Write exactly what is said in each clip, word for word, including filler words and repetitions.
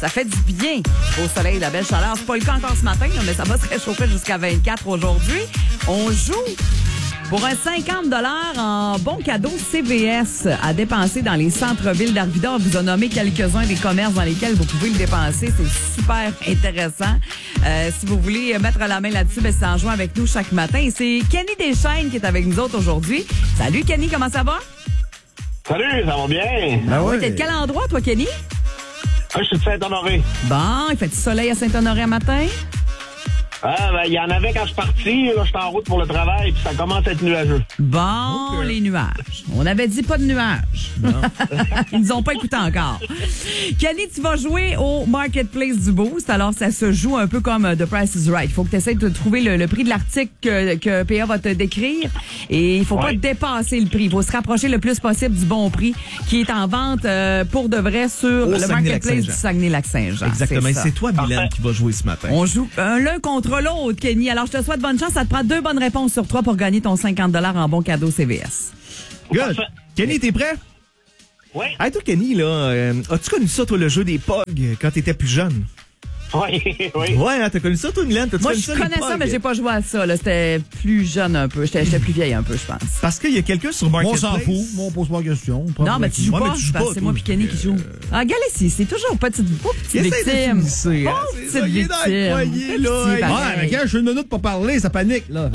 Ça fait du bien au soleil, la belle chaleur. C'est pas le cas encore ce matin, là, mais ça va se réchauffer jusqu'à vingt-quatre aujourd'hui. On joue pour un cinquante dollars en bon cadeau C V S à dépenser dans les centres-villes d'Arvida. On vous a nommé quelques-uns des commerces dans lesquels vous pouvez le dépenser. C'est super intéressant. Euh, si vous voulez mettre la main là-dessus, ben, c'est en jouant avec nous chaque matin. Et c'est Kenny Deschaines qui est avec nous autres aujourd'hui. Salut Kenny, comment ça va? Salut, ça va bien? Ben oui. T'es de quel endroit, toi, Kenny? Ah, je suis de Saint-Honoré. Bon, il fait du soleil à Saint-Honoré à matin? Ah, ben, il y en avait quand je suis parti. Là, je suis en route pour le travail, puis ça commence à être nuageux. Bon, okay. Les nuages. On avait dit pas de nuages. Non. Ils nous ont pas écouté encore. Kenny, tu vas jouer au Marketplace du Boost. Alors, ça se joue un peu comme The Price is Right. Il faut que tu essaies de trouver le, le prix de l'article que, que P A va te décrire. Et il faut ouais. pas dépasser le prix. Il faut se rapprocher le plus possible du bon prix qui est en vente euh, pour de vrai sur au le Marketplace du Saguenay-Lac-Saint-Jean. Exactement. C'est, c'est toi, Mylène, qui va jouer ce matin. On joue un l'un contre l'autre, Kenny. Alors, je te souhaite bonne chance. Ça te prend deux bonnes réponses sur trois pour gagner ton cinquante dollars en bon cadeau C V S. Good. Kenny, t'es prêt? Oui. Hey, toi, Kenny, là, euh, as-tu connu ça, toi, le jeu des P O G, quand t'étais plus jeune? Oui, oui. Ouais, hein, t'as connu ça, toi, Mylène? Moi, je connais ça, mais j'ai pas joué à ça. Là. C'était plus jeune un peu. J'étais, j'étais plus vieille un peu, je pense. Parce qu'il y a quelqu'un sur Marketplace. Moi, on s'en fout. Moi, on pose pas la question. Non, mais tu joues ouais, pas. Mais tu joues parce pas c'est moi puis Kenny qui joue. Ah, regarde ici, c'est toujours petite, oh, petite victime. Essaye Oh, petite victime. Ouais, mais quand je suis une minute pour parler, ça panique, là.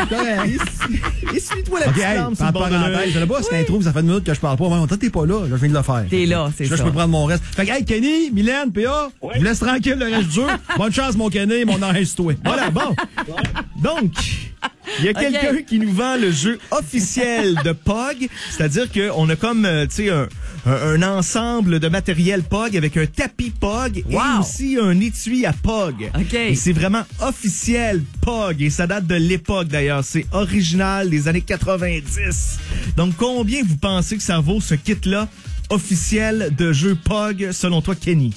Essuie-toi la OK, petite hey, lampe sur par le bord de l'œil. je sais pas, c'est l'intro, ça fait une minute que je parle pas. Toi, t'es pas là. Je viens de le faire. T'es là, c'est ça. Là, je peux prendre mon reste. Fait que, hey, Kenny, Mylène, P A, je vous laisse tranquille le reste du jeu. Bonne chance, mon Kenny, mon enregistre-toi. Voilà, bon. Donc, il y a quelqu'un okay. qui nous vend le jeu officiel de P O G, c'est-à-dire qu'on a comme, euh, tu sais, un, un, un ensemble de matériel P O G avec un tapis P O G wow. et aussi un étui à P O G. Okay. Et c'est vraiment officiel P O G et ça date de l'époque d'ailleurs. C'est original des années quatre-vingt-dix. Donc, combien vous pensez que ça vaut ce kit-là officiel de jeu P O G selon toi, Kenny?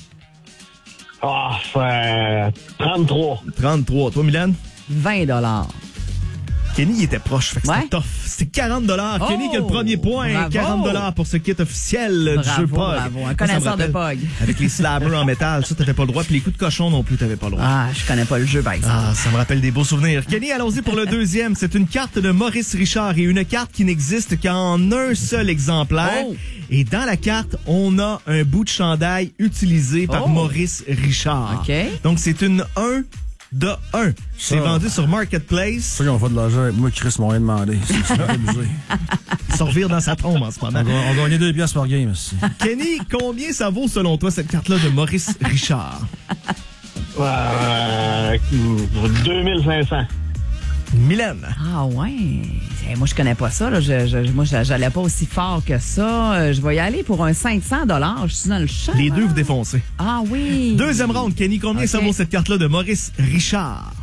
Ah, oh, euh, trente-trois. trente-trois. Toi, Mylène? vingt dollars. Kenny, il était proche. Fait que ouais. c'était tough. C'était quarante dollars. Oh, Kenny qui a le premier point. Bravo. quarante dollars pour ce kit officiel bravo, du jeu P O G. Bravo, un connaisseur de P O G. Avec les slammers en métal, ça, t'avais pas le droit. Puis les coups de cochon non plus, t'avais pas le droit. Ah, je connais pas le jeu, par exemple. Ah, ça me rappelle des beaux souvenirs. Kenny, allons-y pour le deuxième. C'est une carte de Maurice Richard et une carte qui n'existe qu'en un seul exemplaire. Oh. Et dans la carte, on a un bout de chandail utilisé par oh. Maurice Richard. OK. Donc, c'est une un de un. C'est ça. Vendu sur Marketplace. C'est ça qu'on fait de l'argent. Moi, Chris m'a rien demandé. C'est abusé. Il se revire dans sa tombe en ce moment. On, on gagnait deux piastres par game aussi. Kenny, combien ça vaut selon toi cette carte-là de Maurice Richard? Euh, deux mille cinq cents. Mylène. Ah ouais. Moi, je connais pas ça. Là. Je, je, moi, j'allais pas aussi fort que ça. Je vais y aller pour un cinq cents dollars. Je suis dans le champ. Les deux, vous défoncez. Ah oui. Deuxième round, Kenny. Combien okay. ça vaut cette carte-là de Maurice Richard?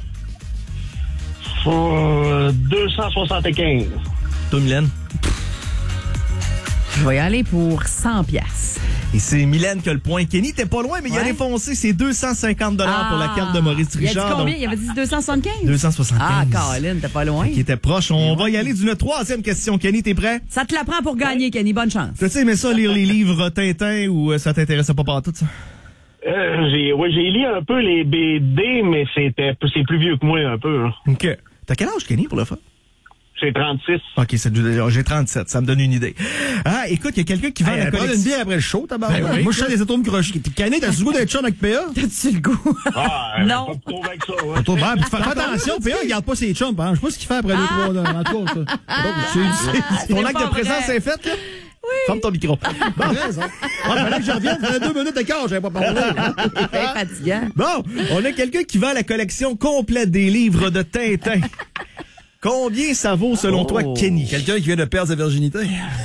Euh, deux cent soixante-quinze. Toi, Mylène? Je vais y aller pour cent piastres. Et c'est Mylène qui a le point. Kenny, t'es pas loin, mais ouais. il a défoncé. C'est deux cent cinquante dollars ah, pour la carte de Maurice Richard. Il a dit combien? Donc... Il avait dit deux cent soixante-quinze? deux cent soixante-quinze. Ah, Caroline, t'es pas loin. Qui était proche. On ouais. va y aller d'une troisième question. Kenny, t'es prêt? Ça te la prend pour gagner, Kenny. Bonne chance. T'as-tu aimé ça, lire les livres Tintin, ou ça t'intéressait pas par tout ça? Euh, j'ai, oui, j'ai lu un peu les B D, mais c'était, c'est plus vieux que moi, un peu. Hein. OK. T'as quel âge, Kenny, pour le faire? J'ai trente-six. OK, c'est, j'ai trente-sept. Ça me donne une idée. Ah, écoute, il y a quelqu'un qui vend hey, la collection. une bière après le show, tabarnak. Ben oui. Moi, je sens des atomes crochés. T'es cané, t'as-tu le goût d'être chum avec P A? T'as-tu le goût? Ah, non. Pas trop avec ça, ouais. Fais, fais attention, P A, il garde pas ses chums. Hein. Je sais pas ce qu'il fait après deux, ah. trois ans. En tout cas, ça. Ah. C'est, c'est, c'est ton acte de présence est fait, là? Oui. Ferme ton micro. Bon, raison. Il fallait que je revienne. Ça fait deux minutes de quart, j'avais pas parlé. C'est fatigant. Bon, on a quelqu'un qui vend la collection complète des livres de Tintin. Combien ça vaut selon oh. toi, Kenny? Quelqu'un qui vient de perdre sa virginité.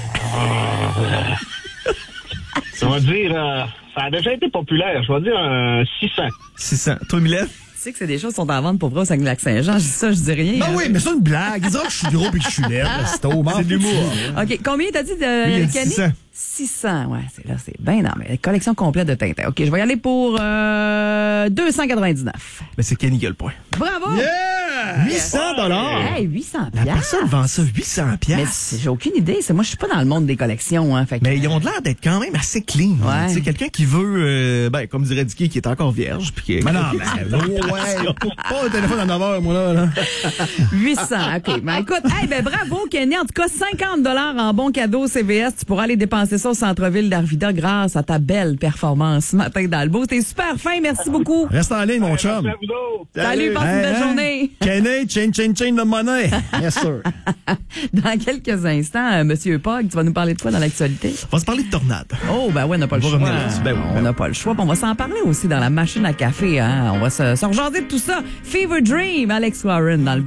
Ça va dire, euh, ça a déjà été populaire. Je vais dire un six cents. six cents. Toi, Mylène? Tu sais que c'est des choses qui sont en vente pour vrai au Saguenay-Lac-Saint-Jean. Je dis ça, je dis rien. Ben hein. oui, mais c'est une blague. Ils disent que je suis gros et que je suis laid. C'est au C'est de l'humour. OK. Combien t'as dit de oui, Kenny? six cents. six cents. Ouais, c'est là, c'est bien. Non, mais collection complète de Tintin. OK, je vais y aller pour euh, deux cent quatre-vingt-dix-neuf. Mais c'est Kenny qui a le point. Bravo! Yeah! huit cents dollars. Hey, huit cents La personne vend ça huit cents Mais piastres. c'est- j'ai aucune idée. C'est, moi, je suis pas dans le monde des collections. Hein, fait que- Mais ils ont l'air d'être quand même assez clean. Ouais. C'est quelqu'un qui veut, euh, ben, comme dirait Dicky, qui est encore vierge. Puis qui, Mais non, mais ouais, pas au téléphone à neuf heures, moi, là. là. huit cents, OK. Ben, écoute, hey, ben, bravo, Kenny. En tout cas, cinquante dollars en bon cadeau C V S. Tu pourras aller dépenser ça au centre-ville d'Arvida grâce à ta belle performance ce matin dans le beau. T'es super fin. Merci beaucoup. Reste en ligne, mon chum. Merci à vous autres. Salut, passe une belle Hey, journée. Kenny, chain, chain, chain de monnaie. Yes, sir. Dans quelques instants, euh, Monsieur Pog, tu vas nous parler de quoi dans l'actualité? On va se parler de tornade. Oh, ben oui, on n'a pas le On va choix. revenir là-dessus. Ben oui, ben on n'a pas le choix. Puis on va s'en parler aussi dans la machine à café. Hein? On va se, se rejaser de tout ça. Fever Dream, Alex Warren dans le